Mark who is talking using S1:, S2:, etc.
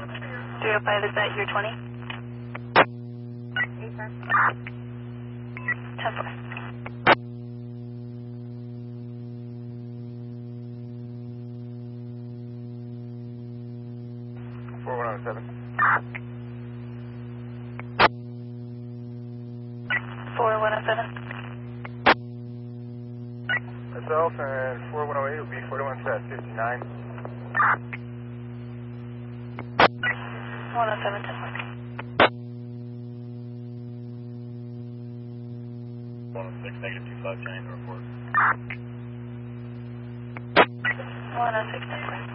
S1: 305, is that your 20? 10-4.
S2: $4107.
S1: 4107.
S2: Myself and 4108 will be 4159.
S1: 107, 10-4.
S3: 106, negative 25, China report.
S1: 106, 10-4.